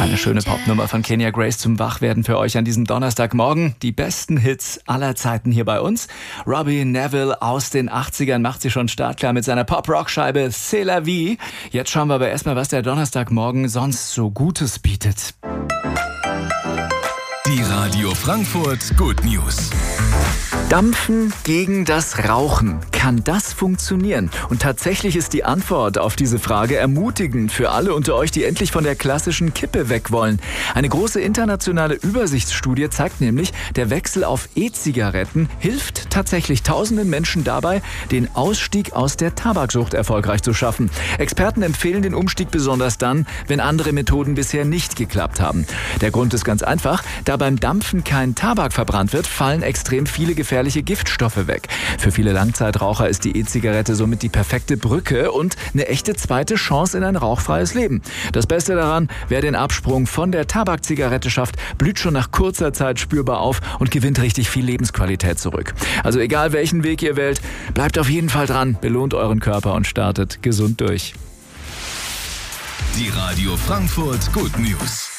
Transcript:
Eine schöne Popnummer von Kenya Grace zum Wachwerden für euch an diesem Donnerstagmorgen. Die besten Hits aller Zeiten hier bei uns. Robbie Neville aus den 80ern macht sie schon startklar mit seiner Pop-Rock-Scheibe C'est la vie. Jetzt schauen wir aber erstmal, was der Donnerstagmorgen sonst so Gutes bietet. Die Radio Frankfurt Good News. Dampfen gegen das Rauchen. Kann das funktionieren? Und tatsächlich ist die Antwort auf diese Frage ermutigend für alle unter euch, die endlich von der klassischen Kippe weg wollen. Eine große internationale Übersichtsstudie zeigt nämlich, der Wechsel auf E-Zigaretten hilft tatsächlich tausenden Menschen dabei, den Ausstieg aus der Tabaksucht erfolgreich zu schaffen. Experten empfehlen den Umstieg besonders dann, wenn andere Methoden bisher nicht geklappt haben. Der Grund ist ganz einfach, da beim Dampfen kein Tabak verbrannt wird, fallen extrem viele gefährliche Giftstoffe weg. Für viele Langzeitraucher ist die E-Zigarette somit die perfekte Brücke und eine echte zweite Chance in ein rauchfreies Leben. Das Beste daran, wer den Absprung von der Tabakzigarette schafft, blüht schon nach kurzer Zeit spürbar auf und gewinnt richtig viel Lebensqualität zurück. Also egal welchen Weg ihr wählt, bleibt auf jeden Fall dran, belohnt euren Körper und startet gesund durch. Die Radio Frankfurt Good News.